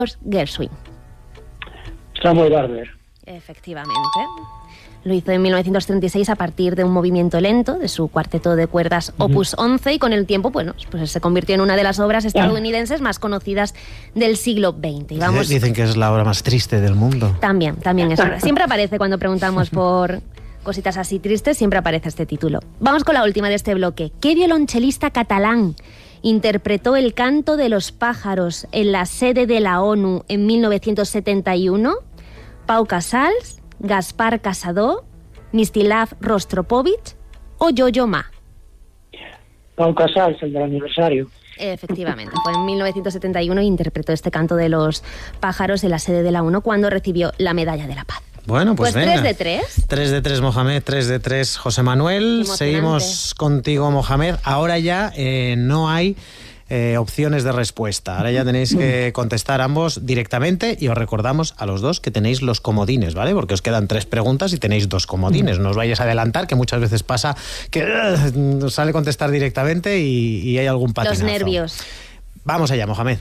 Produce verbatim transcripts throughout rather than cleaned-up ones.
Gershwin. Samuel Barber. Efectivamente. Lo hizo en mil novecientos treinta y seis a partir de un movimiento lento de su cuarteto de cuerdas Opus once, y con el tiempo, bueno, pues se convirtió en una de las obras estadounidenses más conocidas del siglo veinte. Y vamos... Dicen que es la obra más triste del mundo. También, también es verdad. Siempre aparece cuando preguntamos por cositas así tristes, siempre aparece este título. Vamos con la última de este bloque. ¿Qué violonchelista catalán interpretó el canto de los pájaros en la sede de la ONU en mil novecientos setenta y uno? Pau Casals, Gaspar Casado, Mistislav Rostropovich o Yo-Yo Ma. Pau Casals, el del aniversario. Efectivamente, fue en mil novecientos setenta y uno e interpretó este canto de los pájaros en la sede de la ONU cuando recibió la Medalla de la Paz. Bueno, pues, pues venga. tres de tres. tres de tres, Mohamed, tres de tres, José Manuel. Seguimos contigo, Mohamed. Ahora ya eh, no hay eh, opciones de respuesta. Ahora ya tenéis que contestar ambos directamente, y os recordamos a los dos que tenéis los comodines, ¿vale? Porque os quedan tres preguntas y tenéis dos comodines. No os vayáis a adelantar, que muchas veces pasa que uh, os sale contestar directamente y, y hay algún patinazo. Los nervios. Vamos allá, Mohamed.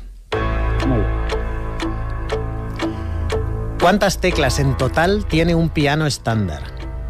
¿Cuántas teclas en total tiene un piano estándar?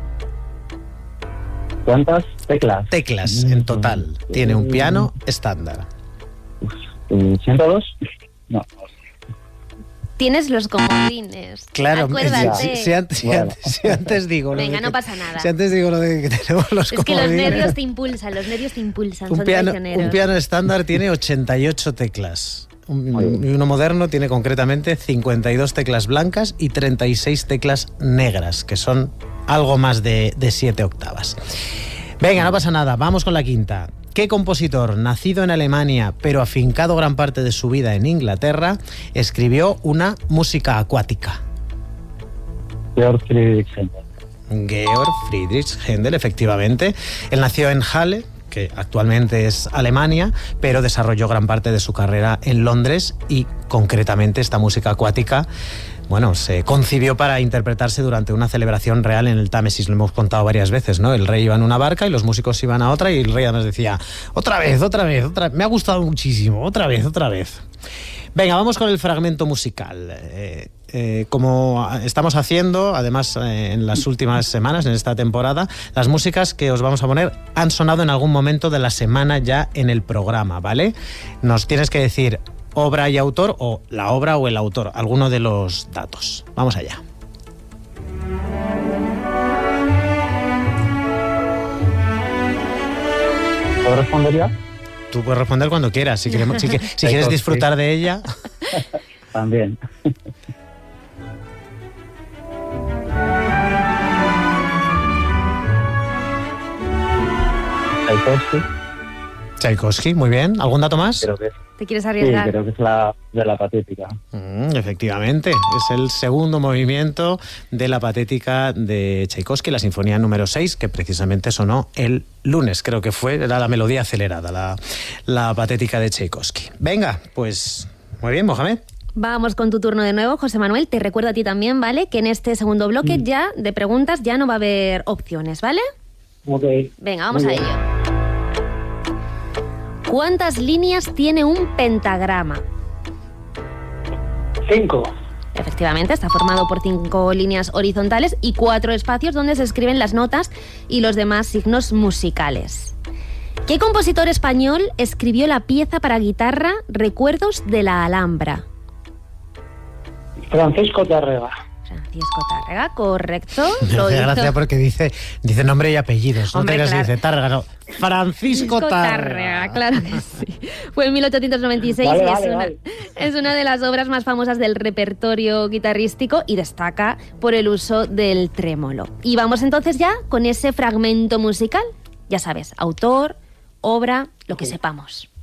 ¿Cuántas teclas? Teclas en total tiene un piano estándar. ¿ciento dos? No. Tienes los comodines. Claro, acuérdate. Si, si, antes, si, bueno. antes, si antes digo... Venga, lo de no que, pasa nada. Si antes digo lo de que tenemos los es comodines... que los nervios te impulsan, los nervios te impulsan, un son piano, traicioneros. un piano estándar tiene ochenta y ocho teclas. Un, y uno moderno tiene concretamente cincuenta y dos teclas blancas y treinta y seis teclas negras, que son algo más de, de siete octavas. Venga, no pasa nada, vamos con la quinta. ¿Qué compositor, nacido en Alemania pero afincado gran parte de su vida en Inglaterra, escribió una música acuática? Georg Friedrich Händel. Georg Friedrich Händel, efectivamente. Él nació en Halle, que actualmente es Alemania, pero desarrolló gran parte de su carrera en Londres, y concretamente esta música acuática, bueno, se concibió para interpretarse durante una celebración real en el Támesis. Lo hemos contado varias veces, ¿no? El rey iba en una barca y los músicos iban a otra, y el rey además decía, otra vez, otra vez, otra vez, me ha gustado muchísimo, otra vez, otra vez. Venga, vamos con el fragmento musical. Eh, eh, como estamos haciendo, además, eh, en las últimas semanas, en esta temporada, las músicas que os vamos a poner han sonado en algún momento de la semana ya en el programa, ¿vale? Nos tienes que decir obra y autor, o la obra o el autor, alguno de los datos. Vamos allá. ¿Puedo responder ya? Tú puedes responder cuando quieras, si, queremos, si, si quieres disfrutar de ella. También. Tchaikovsky. Tchaikovsky, muy bien. ¿Algún dato más? Creo que es. ¿Te quieres Sí, arriesgar? creo que es la de la Patética. Mm, efectivamente, es el segundo movimiento de la Patética de Tchaikovsky, la sinfonía número seis, que precisamente sonó el lunes, creo que fue, era la melodía acelerada, la, la Patética de Tchaikovsky. Venga, pues muy bien, Mohamed. Vamos con tu turno de nuevo, José Manuel. Te recuerdo a ti también, ¿vale? Que en este segundo bloque mm. ya de preguntas ya no va a haber opciones, ¿vale? Ok. Venga, vamos a ello. ¿Cuántas líneas tiene un pentagrama? Cinco. Efectivamente, está formado por cinco líneas horizontales y cuatro espacios donde se escriben las notas y los demás signos musicales. ¿Qué compositor español escribió la pieza para guitarra Recuerdos de la Alhambra? Francisco Tárrega. Francisco Tárrega, correcto. Me Lo hace hizo... gracia porque dice, dice nombre y apellidos. Hombre, no te claro. dice Tárrega, no. Francisco Tárrega. Claro que sí. Fue en mil ochocientos noventa y seis vale, y es, vale, una, vale. es una de las obras más famosas del repertorio guitarrístico y destaca por el uso del trémolo. Y vamos entonces ya con ese fragmento musical. Ya sabes, autor, obra, lo que sepamos.